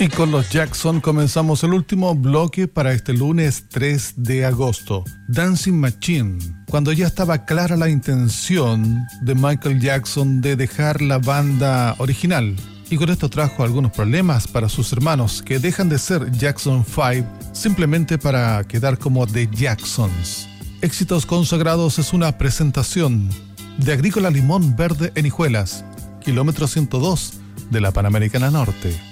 Y con los Jackson comenzamos el último bloque para este lunes 3 de agosto. Dancing Machine, cuando ya estaba clara la intención de Michael Jackson de dejar la banda original. Y con esto trajo algunos problemas para sus hermanos, que dejan de ser Jackson 5 simplemente para quedar como The Jacksons. Éxitos Consagrados es una presentación de Agrícola Limón Verde en Hijuelas, kilómetro 102 de la Panamericana Norte.